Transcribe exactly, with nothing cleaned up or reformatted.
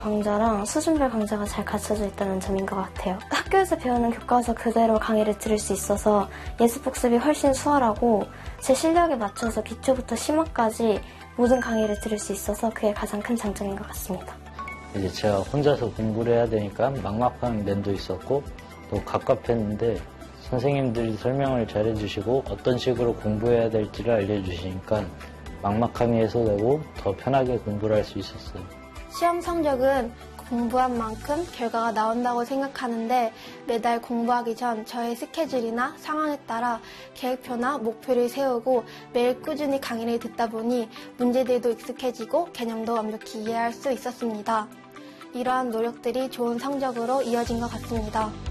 강좌랑 수준별 강좌가 잘 갖춰져 있다는 점인 것 같아요. 학교에서 배우는 교과서 그대로 강의를 들을 수 있어서 예습복습이 훨씬 수월하고 제 실력에 맞춰서 기초부터 심화까지 모든 강의를 들을 수 있어서 그게 가장 큰 장점인 것 같습니다. 이제 제가 혼자서 공부를 해야 되니까 막막한 면도 있었고 또 갑갑했는데 선생님들이 설명을 잘 해주시고 어떤 식으로 공부해야 될지를 알려주시니까 막막함이 해소되고 더 편하게 공부를 할 수 있었어요. 시험 성적은 공부한 만큼 결과가 나온다고 생각하는데 매달 공부하기 전 저의 스케줄이나 상황에 따라 계획표나 목표를 세우고 매일 꾸준히 강의를 듣다 보니 문제들도 익숙해지고 개념도 완벽히 이해할 수 있었습니다. 이러한 노력들이 좋은 성적으로 이어진 것 같습니다.